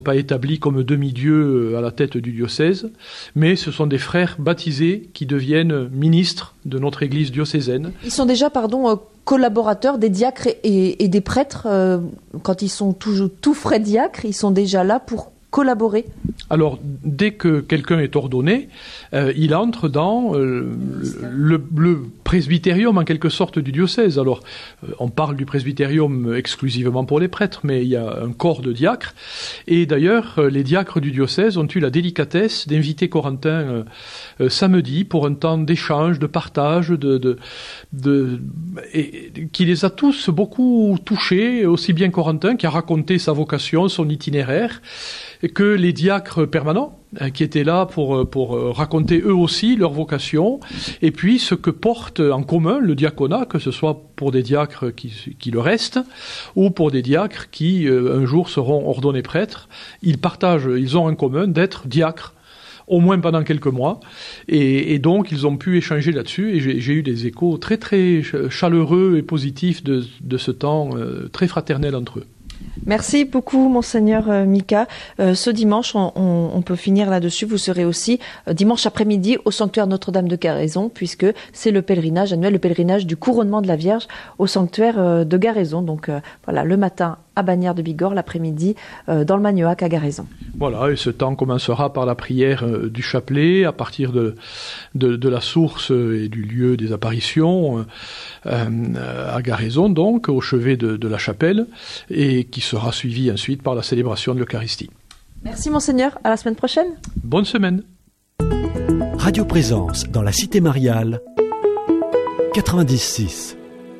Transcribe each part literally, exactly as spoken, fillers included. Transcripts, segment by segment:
pas établis comme demi-dieux à la tête du diocèse, mais ce sont des frères baptisés qui deviennent ministres de notre Église diocésaine. Ils sont déjà, pardon, euh, collaborateurs des diacres et, et, et des prêtres, euh, quand ils sont toujours tout frais diacres, ils sont déjà là pour collaborer. Alors, dès que quelqu'un est ordonné, euh, il entre dans euh, le, le presbytérium, en quelque sorte, du diocèse. Alors, euh, on parle du presbytérium exclusivement pour les prêtres, mais il y a un corps de diacres. Et d'ailleurs, euh, les diacres du diocèse ont eu la délicatesse d'inviter Corentin euh, euh, samedi pour un temps d'échange, de partage, de, de, de, et, qui les a tous beaucoup touchés, aussi bien Corentin, qui a raconté sa vocation, son itinéraire, que les diacres permanents, qui étaient là pour, pour raconter eux aussi leur vocation, et puis ce que porte en commun le diaconat, que ce soit pour des diacres qui, qui le restent, ou pour des diacres qui un jour seront ordonnés prêtres. Ils partagent, ils ont en commun d'être diacres, au moins pendant quelques mois, et, et donc ils ont pu échanger là-dessus, et j'ai, j'ai eu des échos très très chaleureux et positifs de, de ce temps euh, très fraternel entre eux. Merci beaucoup, Monseigneur euh, Mika. Euh, ce dimanche, on, on, on peut finir là-dessus. Vous serez aussi euh, dimanche après-midi au sanctuaire Notre-Dame de Garaison, puisque c'est le pèlerinage annuel, le pèlerinage du couronnement de la Vierge au sanctuaire euh, de Garaison. Donc euh, voilà, le matin à Bagnères de Bigorre, l'après-midi euh, dans le Magnoac à Garaison. Voilà, et ce temps commencera par la prière euh, du chapelet à partir de, de, de la source et du lieu des apparitions euh, à Garaison, donc au chevet de, de la chapelle, et qui sera suivi ensuite par la célébration de l'Eucharistie. Merci Monseigneur, à la semaine prochaine. Bonne semaine. Radio Présence dans la Cité Mariale, quatre-vingt-dix six.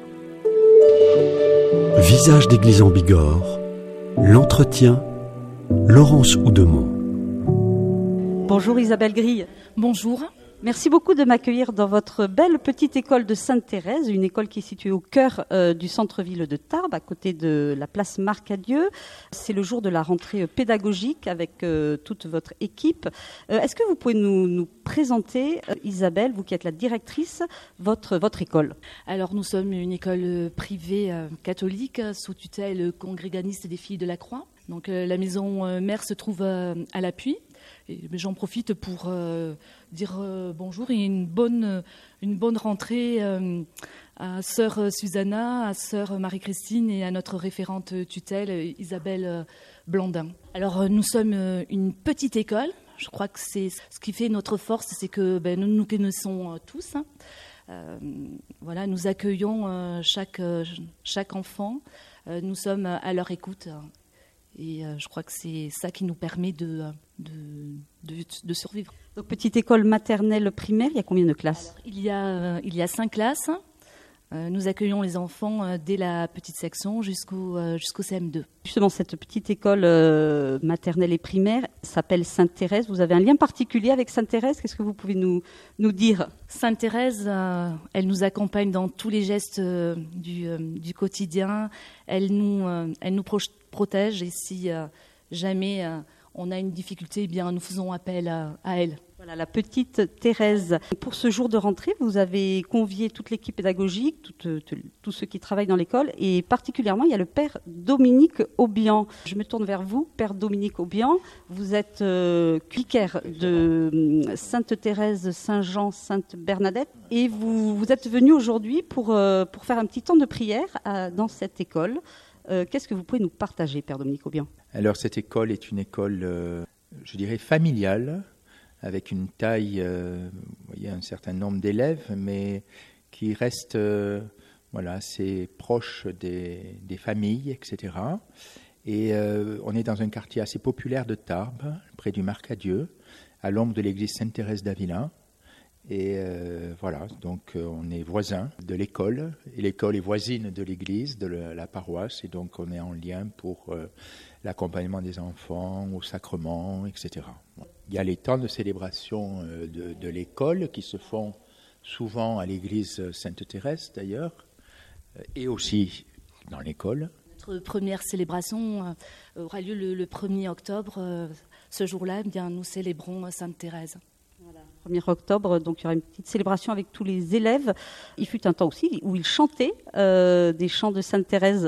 Visage d'église en Bigorre, l'entretien, Laurence Oudemont. Bonjour Isabelle Grille. Bonjour. Merci beaucoup de m'accueillir dans votre belle petite école de Sainte-Thérèse, une école qui est située au cœur euh, du centre-ville de Tarbes, à côté de la place Marcadieu. C'est le jour de la rentrée pédagogique avec euh, toute votre équipe. Euh, est-ce que vous pouvez nous, nous présenter, euh, Isabelle, vous qui êtes la directrice, votre, votre école ? Alors nous sommes une école privée euh, catholique sous tutelle congréganiste des Filles de la Croix. Donc euh, la maison euh, mère se trouve euh, à l'appui. Et j'en profite pour euh, dire euh, bonjour et une bonne, euh, une bonne rentrée euh, à sœur Susanna, à sœur Marie-Christine et à notre référente tutelle Isabelle euh, Blandin. Alors euh, nous sommes euh, une petite école. Je crois que c'est ce qui fait notre force, c'est que ben, nous nous connaissons euh, tous. Hein. Euh, voilà, nous accueillons euh, chaque, euh, chaque enfant. Euh, nous sommes à leur écoute. Hein. Et euh, je crois que c'est ça qui nous permet de, de, de, de survivre. Donc, petite école maternelle primaire, il y a combien de classes ? Alors, il, y a, euh, il y a cinq classes. Euh, nous accueillons les enfants euh, dès la petite section jusqu'au, euh, jusqu'au C M deux. Justement, cette petite école euh, maternelle et primaire s'appelle Sainte-Thérèse. Vous avez un lien particulier avec Sainte-Thérèse ? Qu'est-ce que vous pouvez nous, nous dire ? Sainte-Thérèse, euh, elle nous accompagne dans tous les gestes euh, du, euh, du quotidien. Elle nous, euh, elle nous pro- protège et si euh, jamais euh, on a une difficulté, eh bien, nous faisons appel à, à elle. Voilà, la petite Thérèse. Pour ce jour de rentrée, vous avez convié toute l'équipe pédagogique, tout, tout, tous ceux qui travaillent dans l'école, et particulièrement, il y a le père Dominique Aubian. Je me tourne vers vous, père Dominique Aubian. Vous êtes euh, vicaire de euh, Sainte-Thérèse, Saint-Jean, Sainte-Bernadette, et vous, vous êtes venu aujourd'hui pour, euh, pour faire un petit temps de prière à, dans cette école. Euh, qu'est-ce que vous pouvez nous partager, père Dominique Aubian ? Alors, cette école est une école, euh, je dirais, familiale, avec une taille, euh, vous voyez, un certain nombre d'élèves, mais qui reste euh, voilà, assez proche des, des familles, et cetera. Et euh, on est dans un quartier assez populaire de Tarbes, près du Marcadieu, à l'ombre de l'église Sainte-Thérèse d'Avila. Et euh, voilà, donc euh, on est voisins de l'école, et l'école est voisine de l'église, de la, la paroisse, et donc on est en lien pour euh, l'accompagnement des enfants, au sacrement, et cetera. Il y a les temps de célébration euh, de, de l'école qui se font souvent à l'église Sainte-Thérèse d'ailleurs, euh, et aussi dans l'école. Notre première célébration euh, aura lieu le, le premier octobre. Euh, ce jour-là, eh bien, nous célébrons Sainte-Thérèse. Voilà. premier octobre, donc il y aura une petite célébration avec tous les élèves. Il fut un temps aussi où ils chantaient euh, des chants de Sainte-Thérèse.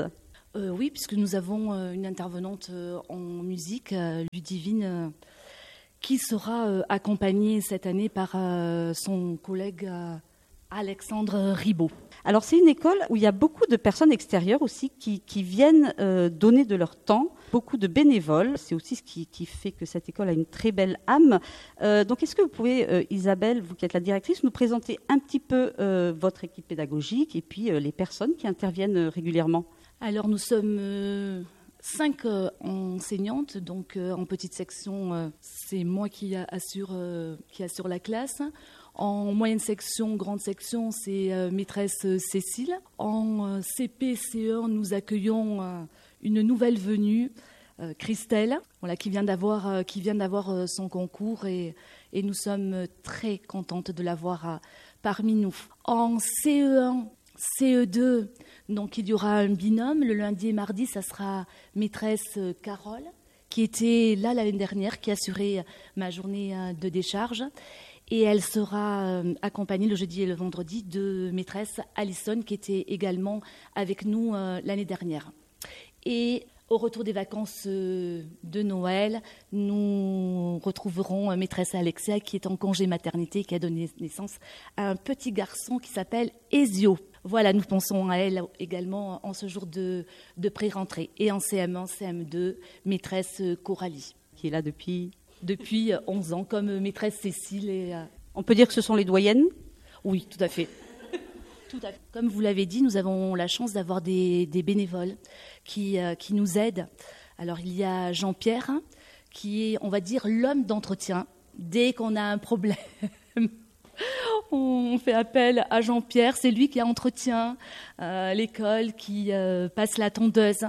Euh, oui, puisque nous avons euh, une intervenante euh, en musique, euh, Ludivine, euh, qui sera euh, accompagnée cette année par euh, son collègue euh, Alexandre Ribaud. Alors c'est une école où il y a beaucoup de personnes extérieures aussi qui, qui viennent euh, donner de leur temps, beaucoup de bénévoles. C'est aussi ce qui, qui fait que cette école a une très belle âme. Euh, donc est-ce que vous pouvez, euh, Isabelle, vous qui êtes la directrice, nous présenter un petit peu euh, votre équipe pédagogique et puis euh, les personnes qui interviennent euh, régulièrement? Alors nous sommes euh, cinq euh, enseignantes, donc euh, en petite section, euh, c'est moi qui assure, euh, qui assure la classe. En moyenne section, grande section, c'est euh, maîtresse Cécile. En euh, C P, C E un, nous accueillons euh, une nouvelle venue, euh, Christelle, voilà, qui vient d'avoir, euh, qui vient d'avoir euh, son concours et, et nous sommes très contentes de l'avoir euh, parmi nous. En C E un, C E deux, donc il y aura un binôme. Le lundi et mardi, ça sera maîtresse euh, Carole, qui était là l'année dernière, qui assurait ma journée euh, de décharge. Et elle sera euh, accompagnée le jeudi et le vendredi de maîtresse Alison, qui était également avec nous euh, l'année dernière. Et au retour des vacances euh, de Noël, nous retrouverons euh, maîtresse Alexia, qui est en congé maternité, qui a donné naissance à un petit garçon qui s'appelle Ezio. Voilà, nous pensons à elle également en ce jour de, de pré-rentrée. Et en C M un, C M deux, maîtresse Coralie, qui est là depuis... Depuis onze ans, comme maîtresse Cécile. Et, euh... On peut dire que ce sont les doyennes? Oui, tout à fait. Tout à fait. Comme vous l'avez dit, nous avons la chance d'avoir des, des bénévoles qui, euh, qui nous aident. Alors, il y a Jean-Pierre, qui est, on va dire, l'homme d'entretien. Dès qu'on a un problème, on fait appel à Jean-Pierre. C'est lui qui entretient euh, l'école, qui euh, passe la tondeuse.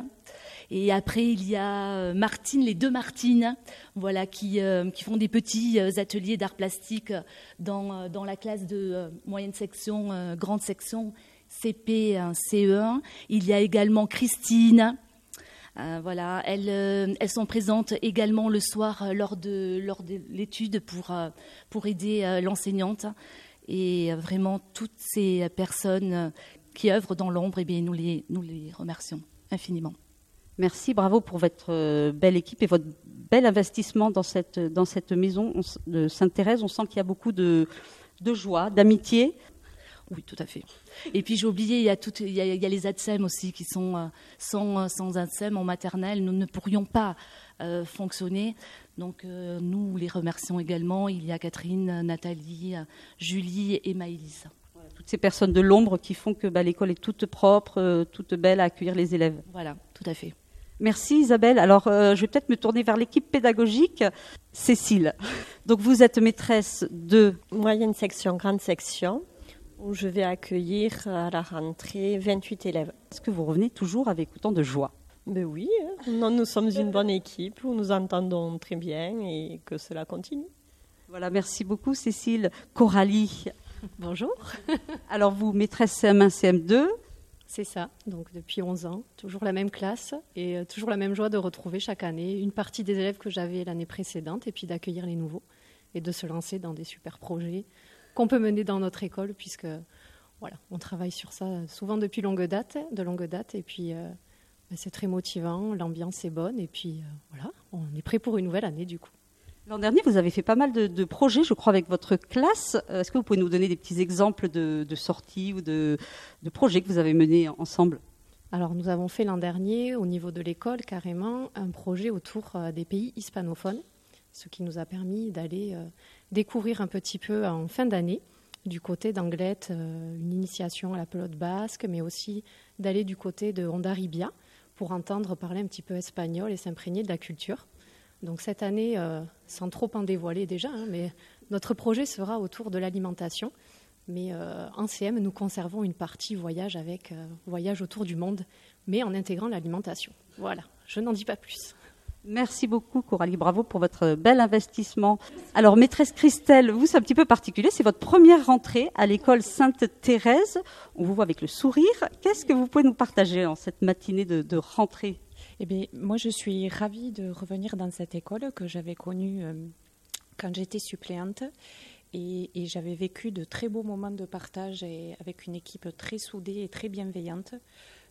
Et après, il y a Martine, les deux Martines, voilà, qui, euh, qui font des petits ateliers d'art plastique dans, dans la classe de euh, moyenne section, euh, grande section, C P, C E un. Il y a également Christine. Euh, voilà, elles, euh, elles sont présentes également le soir euh, lors, de, lors de l'étude pour, euh, pour aider euh, l'enseignante. Et euh, vraiment, toutes ces personnes euh, qui œuvrent dans l'ombre, eh bien, nous, les, nous les remercions infiniment. Merci, bravo pour votre belle équipe et votre bel investissement dans cette, dans cette maison de Sainte-Thérèse. On sent qu'il y a beaucoup de, de joie, d'amitié. Oui, tout à fait. Et puis j'ai oublié, il y a, tout, il y a, il y a les A D S E M aussi qui sont euh, sans, sans A D S E M en maternelle. Nous ne pourrions pas euh, fonctionner. Donc euh, nous les remercions également. Il y a Catherine, Nathalie, Julie et Maëlys. Voilà, toutes ces personnes de l'ombre qui font que bah, l'école est toute propre, euh, toute belle à accueillir les élèves. Voilà, tout à fait. Merci Isabelle. Alors, euh, je vais peut-être me tourner vers l'équipe pédagogique. Cécile, donc vous êtes maîtresse de... Moyenne section, grande section, où je vais accueillir à la rentrée vingt-huit élèves. Est-ce que vous revenez toujours avec autant de joie? Ben oui, nous, nous sommes une bonne équipe, où nous entendons très bien et que cela continue. Voilà, merci beaucoup Cécile. Coralie. Bonjour. Alors vous, maîtresse C M un, C M deux. C'est ça, donc depuis onze ans, toujours la même classe et euh, toujours la même joie de retrouver chaque année une partie des élèves que j'avais l'année précédente et puis d'accueillir les nouveaux et de se lancer dans des super projets qu'on peut mener dans notre école puisque voilà, on travaille sur ça souvent depuis longue date, de longue date et puis euh, ben, c'est très motivant, l'ambiance est bonne et puis euh, voilà, on est prêt pour une nouvelle année du coup. L'an dernier, vous avez fait pas mal de, de projets, je crois, avec votre classe. Est-ce que vous pouvez nous donner des petits exemples de, de sorties ou de, de projets que vous avez menés ensemble? Alors, nous avons fait l'an dernier, au niveau de l'école, carrément, un projet autour euh, des pays hispanophones, ce qui nous a permis d'aller euh, découvrir un petit peu en fin d'année, du côté d'Anglette, euh, une initiation à la pelote basque, mais aussi d'aller du côté de Hondarribia pour entendre parler un petit peu espagnol et s'imprégner de la culture. Donc cette année, euh, sans trop en dévoiler déjà, hein, mais notre projet sera autour de l'alimentation. Mais euh, en C M, nous conservons une partie voyage avec euh, voyage autour du monde, mais en intégrant l'alimentation. Voilà, je n'en dis pas plus. Merci beaucoup Coralie, bravo pour votre bel investissement. Alors maîtresse Christelle, vous c'est un petit peu particulier, c'est votre première rentrée à l'école Sainte-Thérèse. On vous voit avec le sourire. Qu'est-ce que vous pouvez nous partager en cette matinée de, de rentrée? Eh bien, moi, je suis ravie de revenir dans cette école que j'avais connue euh, quand j'étais suppléante et, et j'avais vécu de très beaux moments de partage et avec une équipe très soudée et très bienveillante.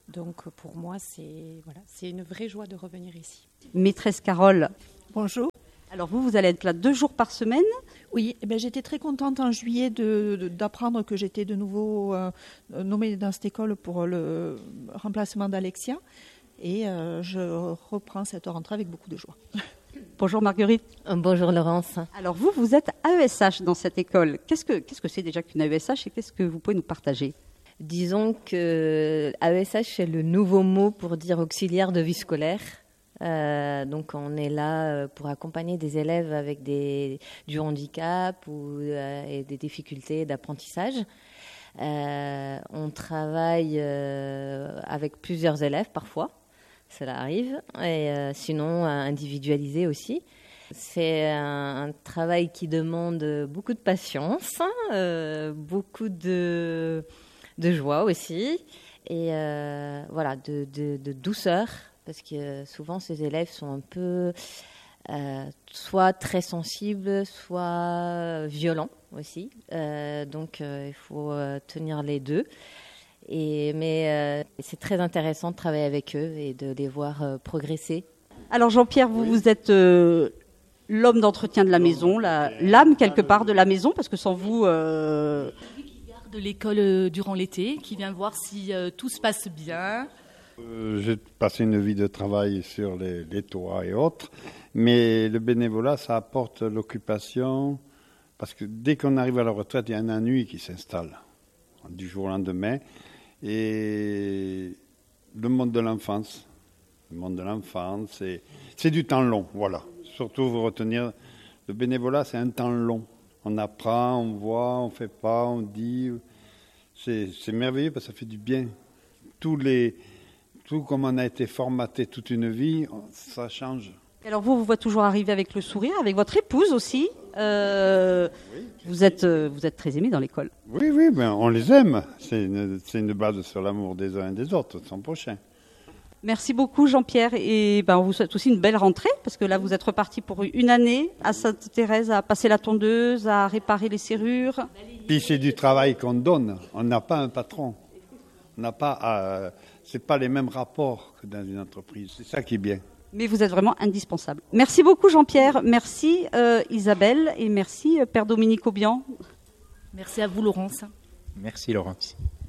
Donc pour moi, c'est voilà, c'est une vraie joie de revenir ici. Maîtresse Carole. Bonjour. Alors vous, vous allez être là deux jours par semaine? Oui, eh bien, j'étais très contente en juillet de, de, d'apprendre que j'étais de nouveau euh, nommée dans cette école pour le remplacement d'Alexia. Et euh, je reprends cette rentrée avec beaucoup de joie. Bonjour Marguerite. Bonjour Laurence. Alors vous, vous êtes A E S H dans cette école. Qu'est-ce que, qu'est-ce que c'est déjà qu'une A E S H et qu'est-ce que vous pouvez nous partager? Disons que A E S H, c'est le nouveau mot pour dire auxiliaire de vie scolaire. Euh, donc on est là pour accompagner des élèves avec des, du handicap ou euh, et des difficultés d'apprentissage. Euh, on travaille euh, avec plusieurs élèves parfois. Cela arrive, et euh, sinon individualisé aussi. C'est un, un travail qui demande beaucoup de patience, euh, beaucoup de, de joie aussi, et euh, voilà, de, de, de douceur, parce que souvent ces élèves sont un peu euh, soit très sensibles, soit violents aussi. Euh, donc euh, il faut euh, tenir les deux. Et, mais euh, c'est très intéressant de travailler avec eux et de les voir euh, progresser. Alors Jean-Pierre, vous, oui. vous êtes euh, l'homme d'entretien de la maison, la, l'âme quelque part de la maison, parce que sans vous... Euh... Celui qui garde l'école durant l'été, qui vient voir si euh, tout se passe bien. Euh, j'ai passé une vie de travail sur les, les toits et autres, mais le bénévolat, ça apporte l'occupation, parce que dès qu'on arrive à la retraite, il y a un ennui qui s'installe, du jour au lendemain. Et le monde de l'enfance, le monde de l'enfance, c'est, c'est du temps long, voilà. Surtout, vous retenir, le bénévolat, c'est un temps long. On apprend, on voit, on fait pas, on dit. C'est, c'est merveilleux parce que ça fait du bien. Tous les, tout comme on a été formaté toute une vie, ça change. Alors vous, vous voyez toujours arriver avec le sourire, avec votre épouse aussi. Euh, oui. Vous êtes, vous êtes très aimé dans l'école. Oui, oui, ben on les aime. C'est une, c'est une base sur l'amour des uns et des autres, de son prochain. Merci beaucoup Jean-Pierre. Et ben, on vous souhaite aussi une belle rentrée, parce que là vous êtes reparti pour une année à Sainte-Thérèse, à passer la tondeuse, à réparer les serrures. Puis c'est du travail qu'on donne. On n'a pas un patron. On n'a pas, euh, c'est pas les mêmes rapports que dans une entreprise. C'est ça qui est bien. Mais vous êtes vraiment indispensable. Merci beaucoup Jean-Pierre, merci euh, Isabelle et merci euh, Père Dominique Aubian. Merci à vous Laurence. Merci Laurence.